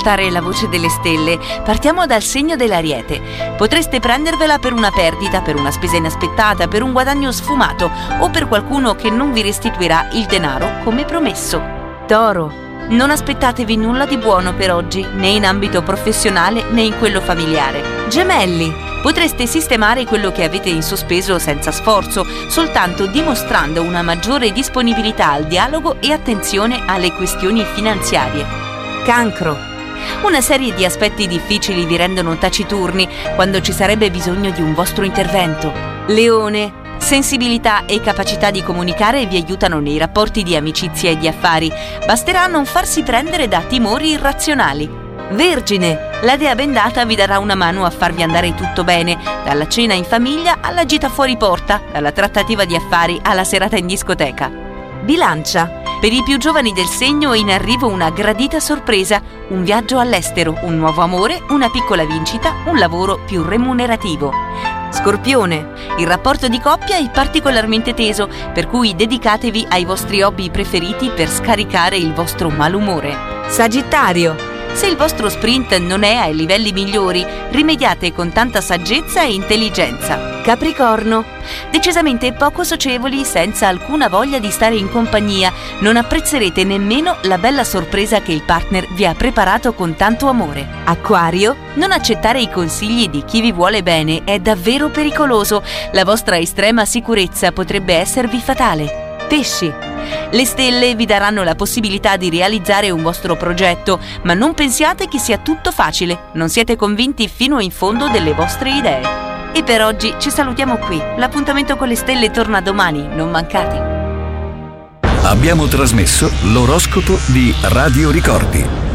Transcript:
ascoltare la voce delle stelle. Partiamo dal segno dell'Ariete. Potreste prendervela per una perdita, per una spesa inaspettata, per un guadagno sfumato o per qualcuno che non vi restituirà il denaro come promesso. Toro. Non aspettatevi nulla di buono per oggi, né in ambito professionale né in quello familiare. Gemelli. Potreste sistemare quello che avete in sospeso senza sforzo, soltanto dimostrando una maggiore disponibilità al dialogo e attenzione alle questioni finanziarie. Cancro. Una serie di aspetti difficili vi rendono taciturni quando ci sarebbe bisogno di un vostro intervento. Leone. Sensibilità e capacità di comunicare vi aiutano nei rapporti di amicizia e di affari. Basterà non farsi prendere da timori irrazionali. Vergine. La dea bendata vi darà una mano a farvi andare tutto bene, dalla cena in famiglia alla gita fuori porta, dalla trattativa di affari alla serata in discoteca. Bilancia. Per i più giovani del segno è in arrivo una gradita sorpresa, un viaggio all'estero, un nuovo amore, una piccola vincita, un lavoro più remunerativo. Scorpione. Il rapporto di coppia è particolarmente teso, per cui dedicatevi ai vostri hobby preferiti per scaricare il vostro malumore. Sagittario. Se il vostro sprint non è ai livelli migliori, rimediate con tanta saggezza e intelligenza. Capricorno. Decisamente poco socievoli, senza alcuna voglia di stare in compagnia, non apprezzerete nemmeno la bella sorpresa che il partner vi ha preparato con tanto amore. Acquario. Non accettare i consigli di chi vi vuole bene è davvero pericoloso, la vostra estrema sicurezza potrebbe esservi fatale. Pesci. Le stelle vi daranno la possibilità di realizzare un vostro progetto, ma non pensiate che sia tutto facile, non siete convinti fino in fondo delle vostre idee. E per oggi ci salutiamo qui, l'appuntamento con le stelle torna domani, non mancate. Abbiamo trasmesso l'oroscopo di Radio Ricordi.